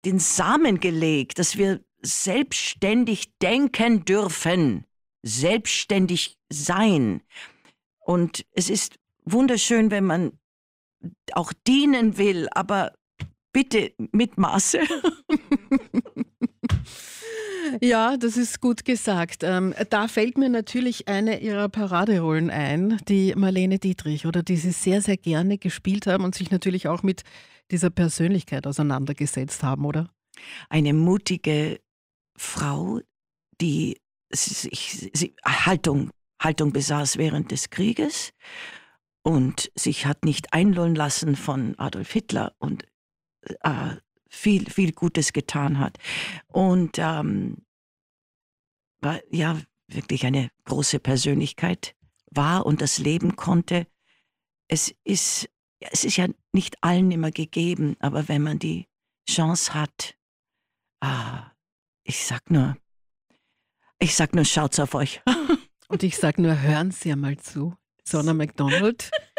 den Samen gelegt, dass wir selbstständig denken dürfen, selbstständig sein. Und es ist wunderschön, wenn man auch dienen will, aber bitte mit Maße. Ja, das ist gut gesagt. Da fällt mir natürlich eine Ihrer Paraderollen ein, die Marlene Dietrich, oder die Sie sehr, sehr gerne gespielt haben und sich natürlich auch mit dieser Persönlichkeit auseinandergesetzt haben, oder? Eine mutige Frau, die Haltung besaß während des Krieges und sich hat nicht einlullen lassen von Adolf Hitler und viel, viel Gutes getan hat. Und war ja wirklich eine große Persönlichkeit war und das leben konnte. Es ist ja nicht allen immer gegeben, aber wenn man die Chance hat, ich sag nur, schaut's auf euch. Und ich sage nur, hören Sie einmal zu. Sonna MacDonald.